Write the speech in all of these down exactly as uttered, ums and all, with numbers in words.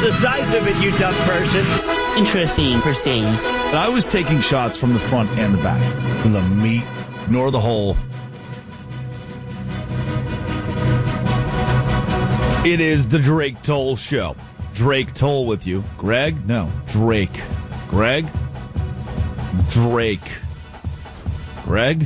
the size of it, you dumb person. Interesting, interesting. I was taking shots from the front and the back. From the meat. Nor the hole. It is the Drake Toll Show. Drake Toll with you. Greg? No, Drake. Greg? Drake. Greg?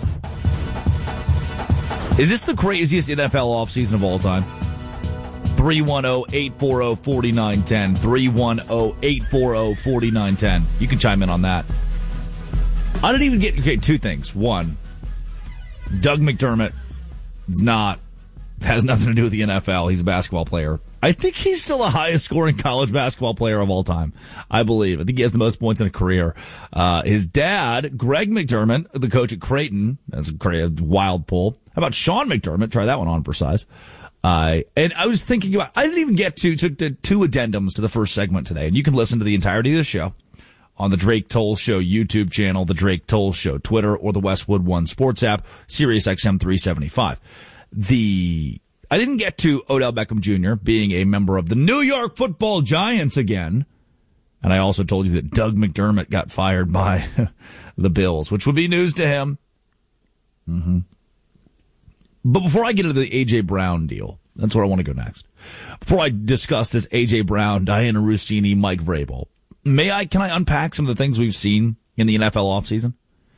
Is this the craziest N F L offseason of all time? three one zero, eight four zero, four nine one zero. three one zero, eight four zero, four nine one zero. You can chime in on that. I didn't even get... Okay, two things. One, Doug McDermott is not... has nothing to do with the N F L. He's a basketball player. I think he's still the highest scoring college basketball player of all time. I believe. I think he has the most points in a career. Uh, his dad, Greg McDermott, the coach at Creighton. That's a crazy, wild pull. How about Sean McDermott? Try that one on for size. Uh, and I was thinking about, I didn't even get to, to, to two addendums to the first segment today. And you can listen to the entirety of the show on the Drake Toll Show YouTube channel, the Drake Toll Show Twitter, or the Westwood One Sports app, Sirius X M three seventy-five. The, I didn't get to Odell Beckham Junior being a member of the New York Football Giants again. And I also told you that Doug McDermott got fired by the Bills, which would be news to him. Mm-hmm. But before I get into the A J. Brown deal, that's where I want to go next. Before I discuss this A J. Brown, Diana Rossini, Mike Vrabel, may I, can I unpack some of the things we've seen in the N F L offseason?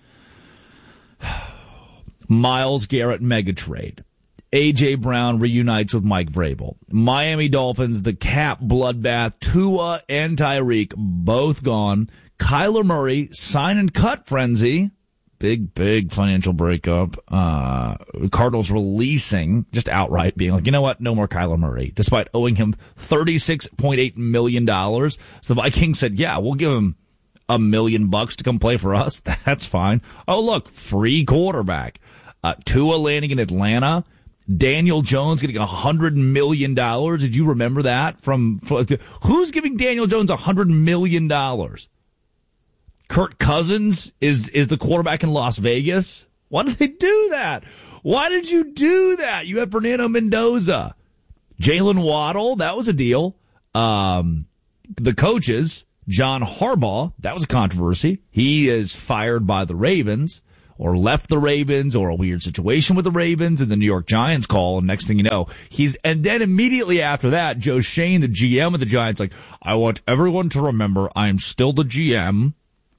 Myles Garrett mega trade. A J. Brown reunites with Mike Vrabel. Miami Dolphins, the cap bloodbath. Tua and Tyreek, both gone. Kyler Murray, sign and cut frenzy. Big, big financial breakup. Uh, Cardinals releasing, just outright being like, you know what? No more Kyler Murray, despite owing him thirty-six point eight million dollars. So the Vikings said, yeah, we'll give him a million bucks to come play for us. That's fine. Oh, look, free quarterback. Uh, Tua landing in Atlanta. Daniel Jones getting a hundred million dollars. Did you remember that? From, from who's giving Daniel Jones a hundred million dollars? Kirk Cousins is is the quarterback in Las Vegas. Why did they do that? Why did you do that? You had Fernando Mendoza, Jalen Waddle. That was a deal. Um, the coaches, John Harbaugh. That was a controversy. He is fired by the Ravens, or left the Ravens, or a weird situation with the Ravens, and the New York Giants call, and next thing you know, he's, and then immediately after that, Joe Shane, the G M of the Giants, like, I want everyone to remember I am still the G M.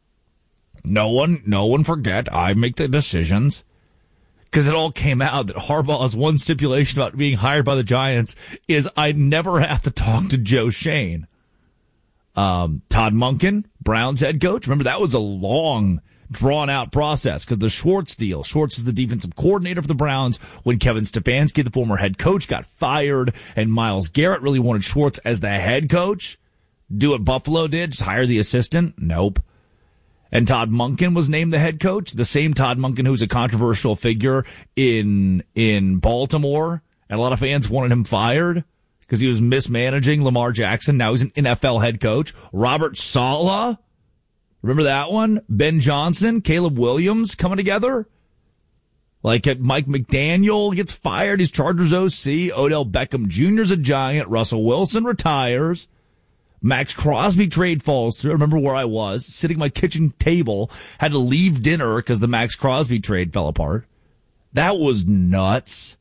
No one, no one forget, I make the decisions. Because it all came out that Harbaugh's one stipulation about being hired by the Giants is I never have to talk to Joe Shane. Um, Todd Monken, Browns head coach. Remember, that was a long, drawn-out process because the Schwartz deal. Schwartz is the defensive coordinator for the Browns when Kevin Stefanski, the former head coach, got fired, and Myles Garrett really wanted Schwartz as the head coach. Do what Buffalo did, just hire the assistant? Nope. And Todd Monken was named the head coach, the same Todd Monken who's a controversial figure in in Baltimore, and a lot of fans wanted him fired because he was mismanaging Lamar Jackson. Now he's an N F L head coach. Robert Saleh, remember that one? Ben Johnson, Caleb Williams coming together. Like Mike McDaniel gets fired, he's Chargers O C. Odell Beckham Junior's a Giant. Russell Wilson retires. Max Crosby trade falls through. I remember where I was, sitting at my kitchen table, had to leave dinner because the Max Crosby trade fell apart. That was nuts.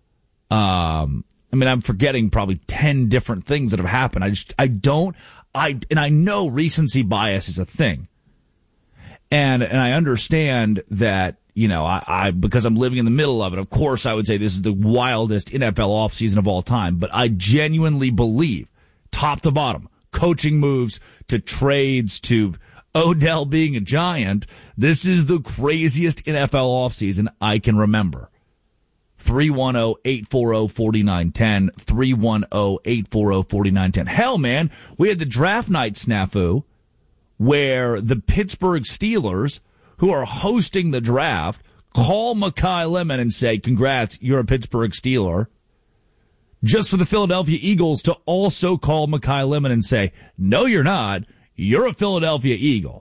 Um, I mean, I'm forgetting probably ten different things that have happened. I just, I don't, I, and I know recency bias is a thing. And, and I understand that, you know, I, I, because I'm living in the middle of it, of course I would say this is the wildest N F L offseason of all time, but I genuinely believe, top to bottom, coaching moves to trades to Odell being a Giant, this is the craziest N F L offseason I can remember. three one zero, eight four zero, four nine one zero, three one zero, eight four zero, four nine one zero. Hell, man, we had the draft night snafu where the Pittsburgh Steelers, who are hosting the draft, call Mekhi Lemon and say, congrats, you're a Pittsburgh Steeler. Just for the Philadelphia Eagles to also call Mekhi Lemon and say, no, you're not. You're a Philadelphia Eagle.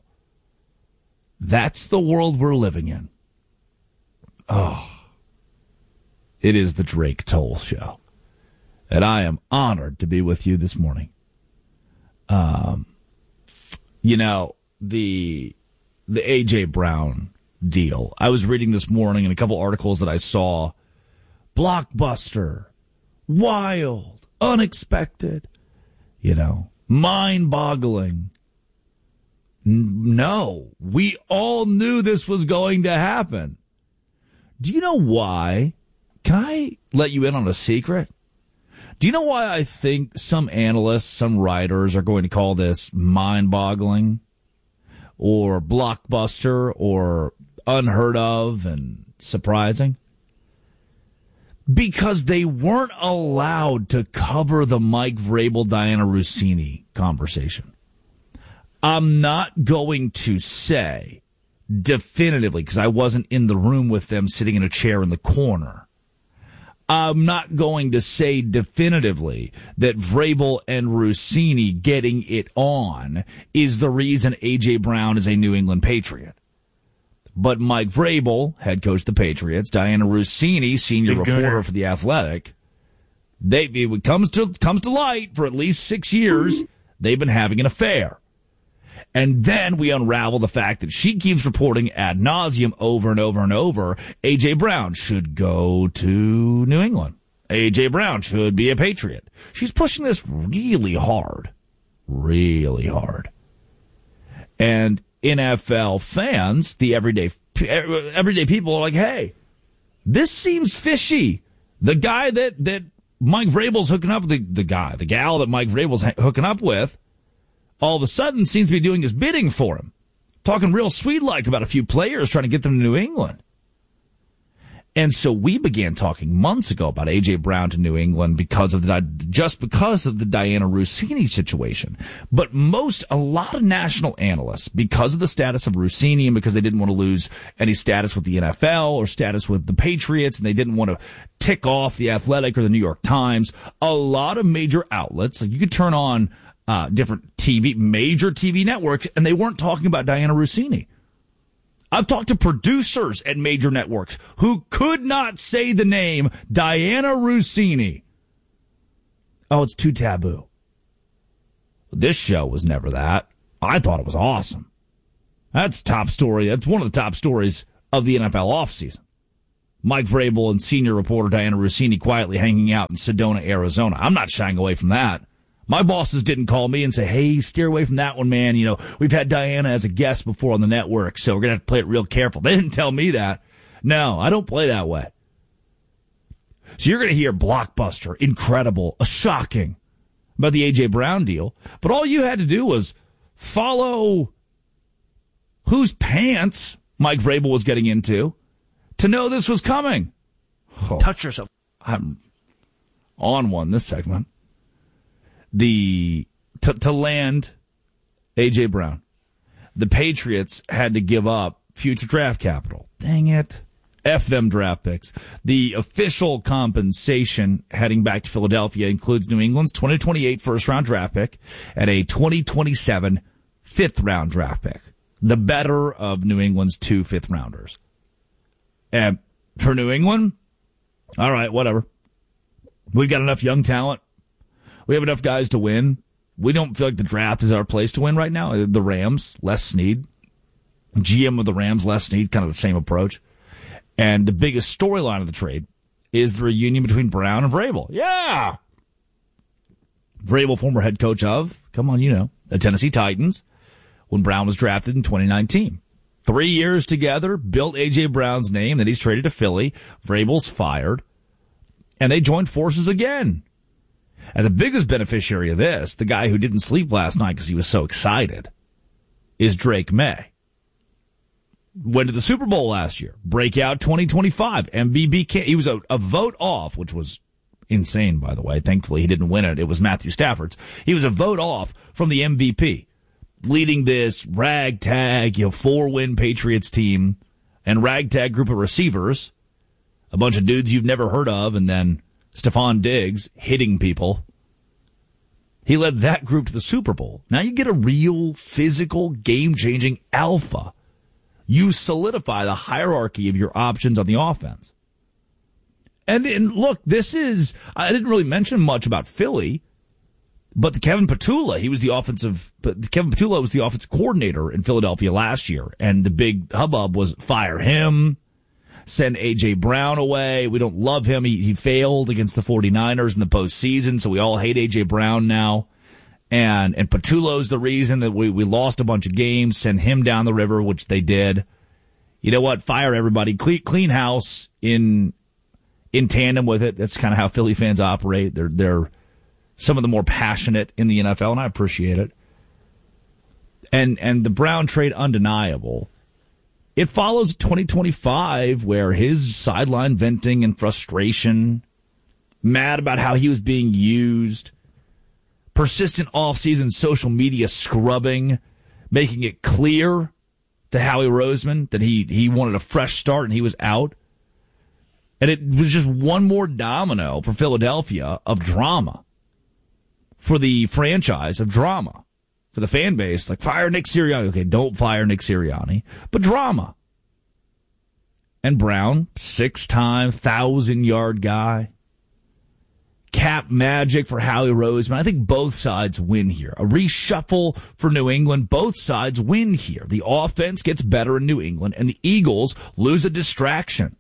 That's the world we're living in. Oh, it is the Drake Toll Show. And I am honored to be with you this morning. um, you know, the the A J. Brown deal. I was reading this morning in a couple articles that I saw. Blockbuster, wild, unexpected, you know, mind-boggling. No, we all knew this was going to happen. Do you know why? Can I let you in on a secret? Do you know why I think some analysts, some writers are going to call this mind-boggling or blockbuster or unheard of and surprising? Because they weren't allowed to cover the Mike Vrabel, Diana Russini conversation. I'm not going to say definitively, because I wasn't in the room with them sitting in a chair in the corner. I'm not going to say definitively that Vrabel and Russini getting it on is the reason A J. Brown is a New England Patriot. But Mike Vrabel, head coach of the Patriots, Diana Russini, senior Big reporter gooner. for The Athletic, they it comes to comes to light for at least six years they've been having an affair. And then we unravel the fact that she keeps reporting ad nauseum over and over and over, A J. Brown should go to New England. A J. Brown should be a Patriot. She's pushing this really hard. Really hard. And N F L fans, the everyday everyday people are like, hey, this seems fishy. The guy that, that Mike Vrabel's hooking up with, the, the guy, the gal that Mike Vrabel's hooking up with, all of a sudden seems to be doing his bidding for him. Talking real sweet-like about a few players trying to get them to New England. And so we began talking months ago about A J. Brown to New England because of the, just because of the Diana Russini situation. But most, a lot of national analysts, because of the status of Russini and because they didn't want to lose any status with the N F L or status with the Patriots and they didn't want to tick off the Athletic or the New York Times, a lot of major outlets, like you could turn on uh, different T V, major T V networks, and they weren't talking about Diana Russini. I've talked to producers at major networks who could not say the name Diana Russini. Oh, it's too taboo. This show was never that. I thought it was awesome. That's top story. That's one of the top stories of the N F L offseason. Mike Vrabel and senior reporter Diana Russini quietly hanging out in Sedona, Arizona. I'm not shying away from that. My bosses didn't call me and say, hey, steer away from that one, man. You know, we've had Diana as a guest before on the network, so we're going to have to play it real careful. They didn't tell me that. No, I don't play that way. So you're going to hear blockbuster, incredible, shocking about the A J. Brown deal. But all you had to do was follow whose pants Mike Vrabel was getting into to know this was coming. Oh, Touch yourself. I'm on one this segment. The to, to land A J. Brown, the Patriots had to give up future draft capital. Dang it. F them draft picks. The official compensation heading back to Philadelphia includes New England's twenty twenty-eight first-round draft pick and a twenty twenty-seven fifth-round draft pick. The better of New England's two fifth-rounders. And for New England, all right, whatever. We've got enough young talent. We have enough guys to win. We don't feel like the draft is our place to win right now. The Rams, Les Snead. G M of the Rams, Les Snead, kind of the same approach. And the biggest storyline of the trade is the reunion between Brown and Vrabel. Yeah! Vrabel, former head coach of, come on, you know, the Tennessee Titans, when Brown was drafted in twenty nineteen. Three years together, built A J. Brown's name, then he's traded to Philly. Vrabel's fired. And they joined forces again. And the biggest beneficiary of this, the guy who didn't sleep last night because he was so excited, is Drake May. Went to the Super Bowl last year. Breakout twenty twenty-five. M V P. He was a, a vote off, which was insane, by the way. Thankfully, he didn't win it. It was Matthew Stafford's. He was a vote off from the M V P, leading this ragtag, you know, four-win Patriots team and ragtag group of receivers, a bunch of dudes you've never heard of, and then Stephon Diggs hitting people. He led that group to the Super Bowl. Now you get a real physical, game-changing alpha. You solidify the hierarchy of your options on the offense. And, and look, this is, I didn't really mention much about Philly. But the Kevin Petula, he was the offensive, but Kevin Petula was the offensive coordinator in Philadelphia last year. And the big hubbub was fire him, send A J. Brown away. We don't love him. He, he failed against the 49ers in the postseason, so we all hate A J. Brown now. And, and Petula's the reason that we, we lost a bunch of games. Send him down the river, which they did. You know what? Fire everybody. Clean, clean house in in tandem with it. That's kind of how Philly fans operate. They're they're some of the more passionate in the N F L, and I appreciate it. And and the Brown trade, undeniable. It follows twenty twenty-five, where his sideline venting and frustration, mad about how he was being used, persistent off-season social media scrubbing, making it clear to Howie Roseman that he, he wanted a fresh start and he was out. And it was just one more domino for Philadelphia of drama. For the franchise of drama. For the fan base, like, fire Nick Sirianni. Okay, don't fire Nick Sirianni. But drama. And Brown, six-time, thousand-yard guy. Cap magic for Howie Roseman. I think both sides win here. A reshuffle for New England. Both sides win here. The offense gets better in New England, and the Eagles lose a distraction.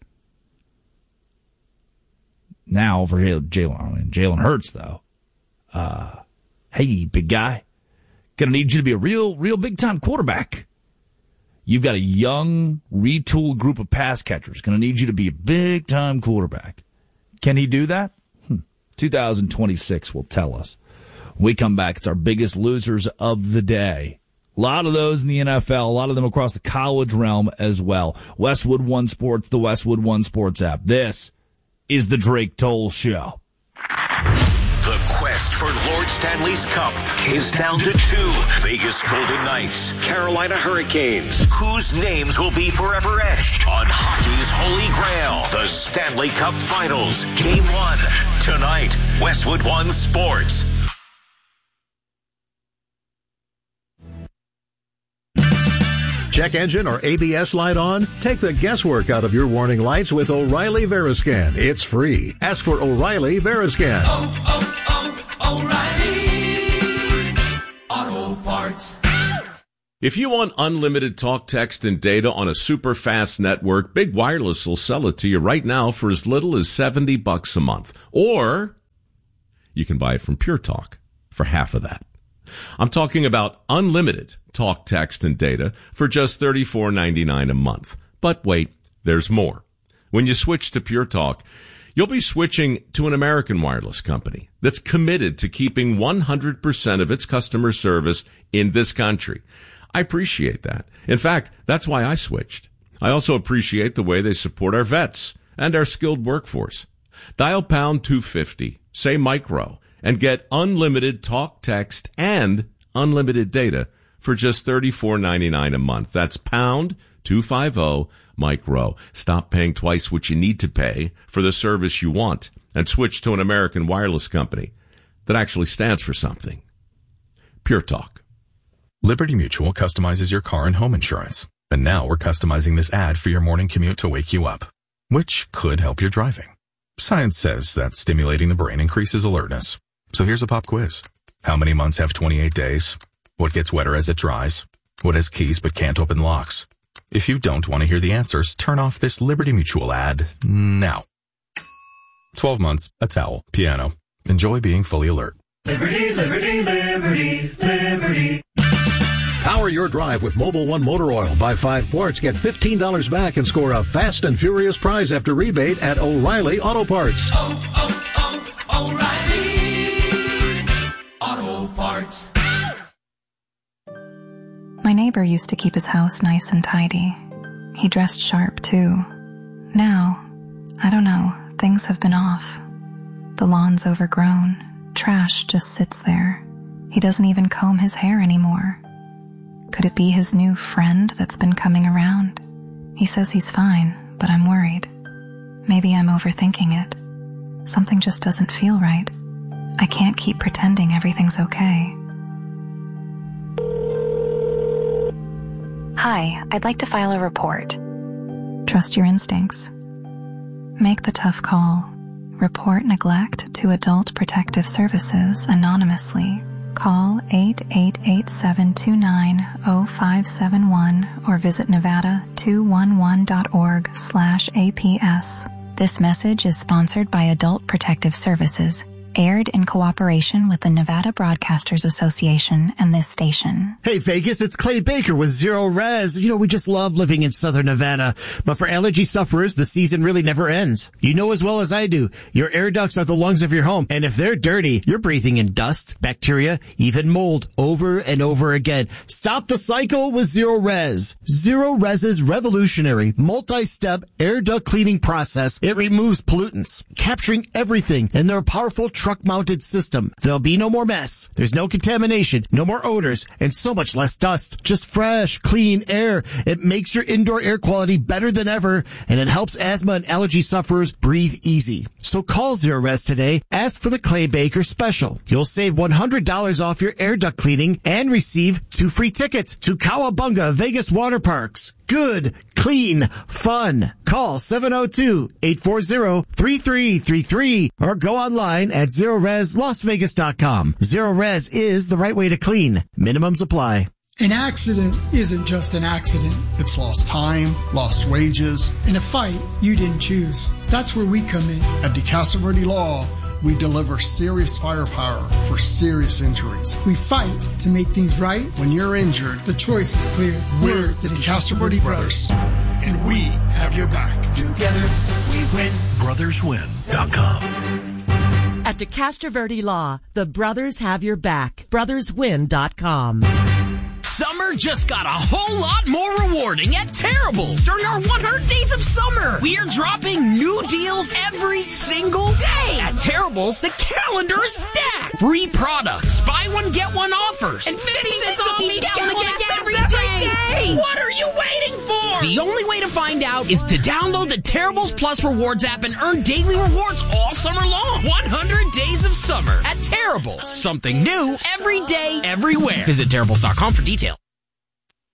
Now for Jalen, I mean, Jalen Hurts, though. Uh, hey, big guy. Gonna need you to be a real, real big-time quarterback. You've got a young, retooled group of pass catchers. Gonna need you to be a big-time quarterback. Can he do that? twenty twenty-six will tell us. When we come back, it's our biggest losers of the day. A lot of those in the N F L, a lot of them across the college realm as well. Westwood One Sports, the Westwood One Sports app. This is the Drake Toll Show. The quest for Lord Stanley's Cup is down to two. Vegas Golden Knights, Carolina Hurricanes. Whose names will be forever etched on hockey's holy grail? The Stanley Cup Finals. Game one. Tonight, Westwood One Sports. Check engine or A B S light on? Take the guesswork out of your warning lights with O'Reilly Veriscan. It's free. Ask for O'Reilly Veriscan. Oh, oh, oh, O'Reilly Auto Parts. If you want unlimited talk, text, and data on a super fast network, Big Wireless will sell it to you right now for as little as seventy bucks a month. Or you can buy it from Pure Talk for half of that. I'm talking about unlimited talk, text, and data for just thirty-four ninety-nine a month. But wait, there's more. When you switch to Pure Talk, you'll be switching to an American wireless company that's committed to keeping one hundred percent of its customer service in this country. I appreciate that. In fact, that's why I switched. I also appreciate the way they support our vets and our skilled workforce. Dial pound two fifty, say micro, and get unlimited talk, text, and unlimited data for just thirty-four ninety-nine a month. That's pound two fifty, micro. Stop paying twice what you need to pay for the service you want and switch to an American wireless company that actually stands for something. Pure Talk. Liberty Mutual customizes your car and home insurance. And now we're customizing this ad for your morning commute to wake you up, which could help your driving. Science says that stimulating the brain increases alertness. So here's a pop quiz. How many months have twenty-eight days? What gets wetter as it dries? What has keys but can't open locks? If you don't want to hear the answers, turn off this Liberty Mutual ad now. twelve months, a towel, piano. Enjoy being fully alert. Liberty, liberty, liberty, liberty. Power your drive with Mobil one Motor Oil. Buy five quarts, get fifteen dollars back, and score a fast and furious prize after rebate at O'Reilly Auto Parts. Oh, oh, oh, O'Reilly Auto Parts. My neighbor used to keep his house nice and tidy. He dressed sharp, too. Now, I don't know, things have been off. The lawn's overgrown. Trash just sits there. He doesn't even comb his hair anymore. Could it be his new friend that's been coming around? He says he's fine, but I'm worried. Maybe I'm overthinking it. Something just doesn't feel right. I can't keep pretending everything's okay. Hi, I'd like to file a report. Trust your instincts. Make the tough call. Report neglect to to Adult Protective Services anonymously, call eight eight eight, seven two nine, zero five seven one or visit nevada two one one dot org slash A P S. This message is sponsored by Adult Protective Services, aired in cooperation with the Nevada Broadcasters Association and this station. Hey Vegas, it's Clay Baker with Zero Res. You know, we just love living in Southern Nevada, but for allergy sufferers, the season really never ends. You know as well as I do, your air ducts are the lungs of your home, and if they're dirty, you're breathing in dust, bacteria, even mold over and over again. Stop the cycle with Zero Res. Zero Res's revolutionary multi-step air duct cleaning process, it removes pollutants, capturing everything in their powerful truck-mounted system. There'll be no more mess. There's no contamination, no more odors, and so much less dust. Just fresh, clean air. It makes your indoor air quality better than ever, and it helps asthma and allergy sufferers breathe easy. So call Zero Res today. Ask for the Clay Baker special. You'll save one hundred dollars off your air duct cleaning and receive two free tickets to Cowabunga Vegas Water Parks. Good, clean, fun. Call seven oh two, eight four zero, three three three three or go online at zero res las vegas dot com. Zero Res is the right way to clean. Minimums apply. An accident isn't just an accident. It's lost time, lost wages, and a fight you didn't choose. That's where we come in. At DeCastro Verde Law, we deliver serious firepower for serious injuries. We fight to make things right. When you're injured, the choice is clear. We're the DeCastro Verde Brothers, and we have your back. Together we win. brothers win dot com. At DeCastro Verde Law, the brothers have your back. brothers win dot com. Summer just got a whole lot more rewarding at Terrible's. During our one hundred days of summer, we're dropping new deals every single day. At Terrible's, the calendar is stacked. Free products, buy one, get one offers, and fifty cents off each gallon of gas every day. What are you waiting for? The only way to find out is to download the Terrible's Plus Rewards app and earn daily rewards all summer long. one hundred days of summer at Terrible's. Something new every day, everywhere. Visit Terrible's dot com for details.